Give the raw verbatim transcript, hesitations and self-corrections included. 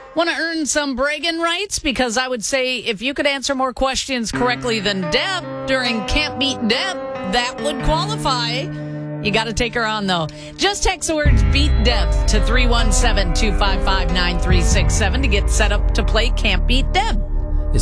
Want to earn some bragging rights? Because I would say if you could answer more questions correctly than Deb during Can't Beat Deb, that would qualify. You got to take her on, though. Just text the words Beat Deb to three one seven, two five five, nine three six seven to get set up to play Can't Beat Deb.